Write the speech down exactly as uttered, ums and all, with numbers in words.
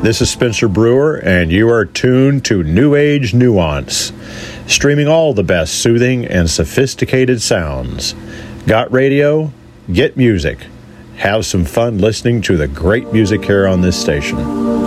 This is Spencer Brewer, and you are tuned to New Age Nuance, streaming all the best soothing and sophisticated sounds. Got radio? Get music. Have some fun listening to the great music here on this station.